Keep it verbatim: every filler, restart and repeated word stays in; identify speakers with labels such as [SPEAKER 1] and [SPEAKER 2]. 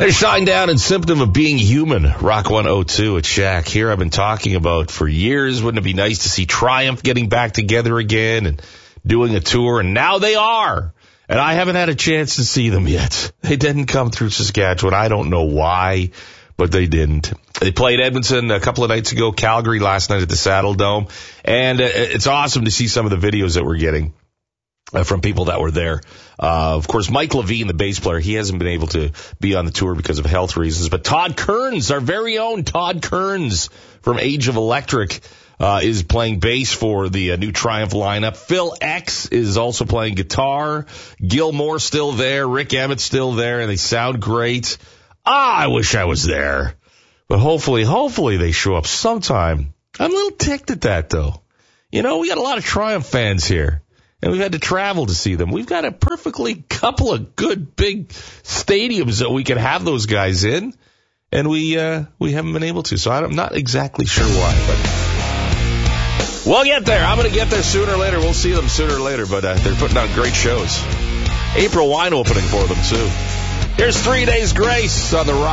[SPEAKER 1] There's Shine Down and Symptom of Being Human, Rock one oh two at Shaq. Here I've been talking about for years, wouldn't it be nice to see Triumph getting back together again and doing a tour, and now they are. And I haven't had a chance to see them yet. They didn't come through Saskatchewan. I don't know why, but they didn't. They played Edmonton a couple of nights ago, Calgary last night at the Saddle Dome, and it's awesome to see some of the videos that we're getting Uh, from people that were there. Uh, of course, Mike Levine, the bass player, he hasn't been able to be on the tour because of health reasons. But Todd Kearns, our very own Todd Kearns from Age of Electric, uh, is playing bass for the uh, new Triumph lineup. Phil X is also playing guitar. Gil Moore still there. Rick Emmett's still there, and they sound great. Ah, I wish I was there. But hopefully, hopefully they show up sometime. I'm a little ticked at that, though. You know, we got a lot of Triumph fans here. And we've had to travel to see them. We've got a perfectly couple of good big stadiums that we can have those guys in, and we uh, we haven't been able to. So I'm not exactly sure why, but we'll get there. I'm going to get there sooner or later. We'll see them sooner or later, but uh, they're putting on great shows. April wine opening for them too. Here's Three Days Grace on the Rock.